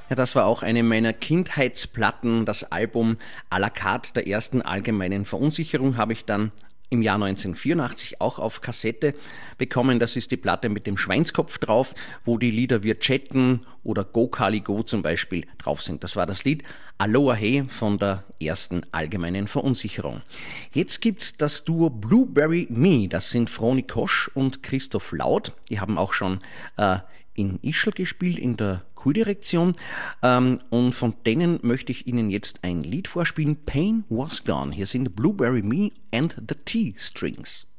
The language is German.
Ja, das war auch eine meiner Kindheitsplatten. Das Album à la carte der ersten allgemeinen Verunsicherung habe ich dann im Jahr 1984 auch auf Kassette bekommen. Das ist die Platte mit dem Schweinskopf drauf, wo die Lieder Wir Chatten oder Go Kali Go zum Beispiel drauf sind. Das war das Lied Aloha Hey von der ersten allgemeinen Verunsicherung. Jetzt gibt's das Duo Blueberry Me. Das sind Froni Kosch und Christoph Laut. Die haben auch schon in Ischl gespielt, in der Kurdirektion. Und von denen möchte ich Ihnen jetzt ein Lied vorspielen. Pain Was Gone. Hier sind Blueberry Me and the T-Strings.